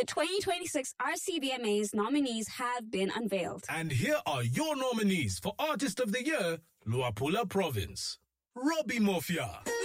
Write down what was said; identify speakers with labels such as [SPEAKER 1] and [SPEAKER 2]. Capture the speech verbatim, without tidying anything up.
[SPEAKER 1] The twenty twenty-six R C V M A's nominees have been unveiled.
[SPEAKER 2] And here are your nominees for Artist of the Year, Luapula Province. Robbie Mofia.